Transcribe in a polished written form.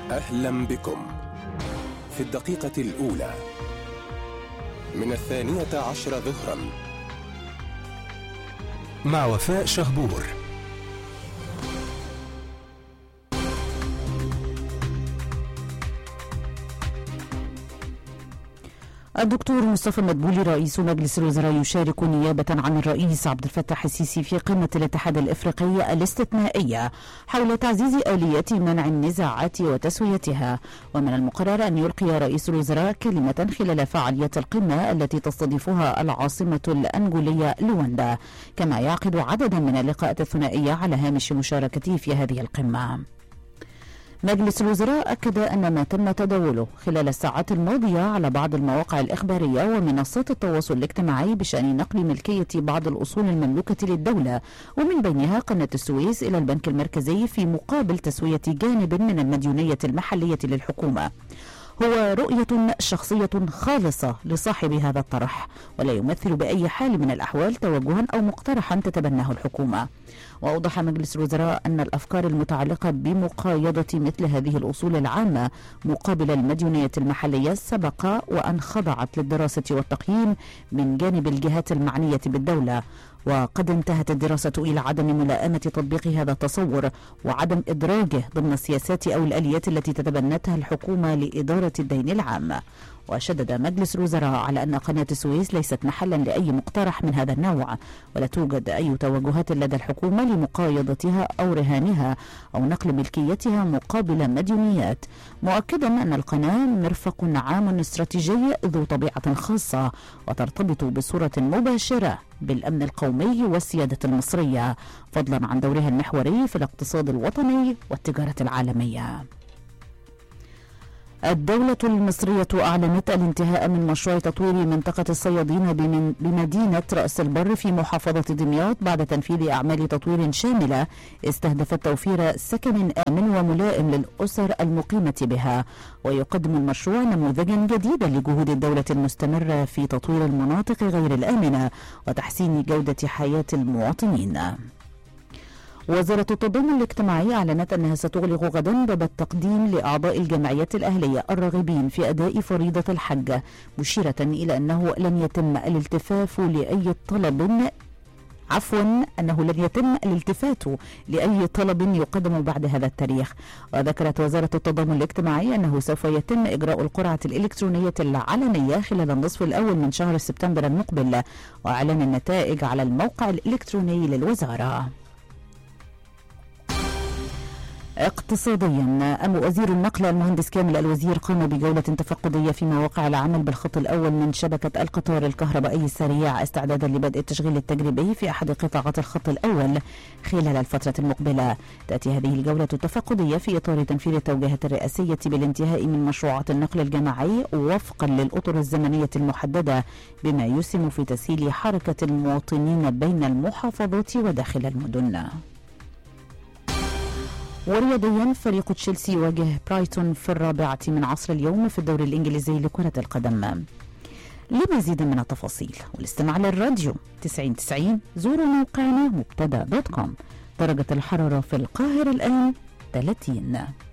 أهلا بكم في الدقيقة الأولى من 12 ظهرا مع وفاء شهبور. الدكتور مصطفى مدبولي رئيس مجلس الوزراء يشارك نيابة عن الرئيس عبد الفتاح السيسي في قمة الاتحاد الإفريقي الاستثنائية حول تعزيز آليات منع النزاعات وتسويتها. ومن المقرر أن يلقي رئيس الوزراء كلمة خلال فعاليات القمة التي تستضيفها العاصمة الأنغولية لواندا، كما يعقد عددا من اللقاءات الثنائية على هامش مشاركته في هذه القمة. مجلس الوزراء أكد أن ما تم تداوله خلال الساعات الماضية على بعض المواقع الإخبارية ومنصات التواصل الاجتماعي بشأن نقل ملكية بعض الأصول المملوكة للدولة ومن بينها قناة السويس إلى البنك المركزي في مقابل تسوية جانب من المديونية المحلية للحكومة هو رؤية شخصية خالصة لصاحب هذا الطرح، ولا يمثل بأي حال من الأحوال توجها أو مقترحا تتبناه الحكومة. وأوضح مجلس الوزراء أن الأفكار المتعلقة بمقايضة مثل هذه الأصول العامة مقابل المديونية المحلية سبق وأن خضعت للدراسة والتقييم من جانب الجهات المعنية بالدولة، وقد انتهت الدراسة إلى عدم ملائمة تطبيق هذا التصور وعدم إدراجه ضمن السياسات أو الآليات التي تتبنتها الحكومة لإدارة الدين العام. وشدد مجلس الوزراء على أن قناة السويس ليست محلا لأي مقترح من هذا النوع، ولا توجد أي توجهات لدى الحكومة لمقايضتها أو رهانها أو نقل ملكيتها مقابل مديونيات، مؤكدا أن القناة مرفق عام استراتيجي ذو طبيعة خاصة وترتبط بصورة مباشرة بالأمن القومي والسيادة المصرية، فضلا عن دورها المحوري في الاقتصاد الوطني والتجارة العالمية. الدولة المصرية أعلنت الانتهاء من مشروع تطوير منطقة الصيادين بمدينة رأس البر في محافظة دمياط بعد تنفيذ أعمال تطوير شاملة استهدفت توفير سكن آمن وملائم للأسر المقيمة بها. ويقدم المشروع نموذجا جديدا لجهود الدولة المستمرة في تطوير المناطق غير الآمنة وتحسين جودة حياة المواطنين. وزارة التضامن الاجتماعي أعلنت أنها ستغلق غدا باب التقديم لأعضاء الجمعيات الأهلية الراغبين في أداء فريضة الحج، مشيرة إلى أنه لن يتم الالتفات لأي طلب يقدم بعد هذا التاريخ. وذكرت وزارة التضامن الاجتماعي أنه سوف يتم إجراء القرعة الإلكترونية العلنية خلال النصف الأول من شهر سبتمبر المقبل، وإعلان النتائج على الموقع الإلكتروني للوزارة. اقتصاديا، وزير النقل المهندس كامل الوزير قام بجولة تفقدية في مواقع العمل بالخط الأول من شبكة القطار الكهربائي السريع استعدادا لبدء التشغيل التجريبي في أحد قطاعات الخط الأول خلال الفترة المقبلة. تأتي هذه الجولة التفقدية في إطار تنفيذ التوجيهات الرئاسية بالانتهاء من مشروعات النقل الجماعي وفقا للأطر الزمنية المحددة، بما يسهم في تسهيل حركة المواطنين بين المحافظات وداخل المدن. ورياضيا، فريق تشيلسي يواجه برايتون في 16:00 اليوم في الدوري الإنجليزي لكرة القدم. لمزيد من التفاصيل والاستماع للراديو 9090 زوروا موقعنا مبتدا.com. درجة الحرارة في القاهرة الآن 30.